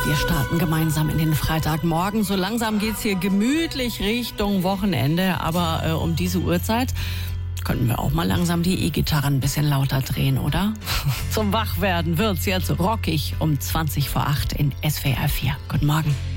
Wir starten gemeinsam in den Freitagmorgen. So langsam geht's hier gemütlich Richtung Wochenende. Aber um diese Uhrzeit könnten wir auch mal langsam die E-Gitarre ein bisschen lauter drehen, oder? Zum Wachwerden wird's jetzt rockig um 20 vor 8 in SWR 4. Guten Morgen.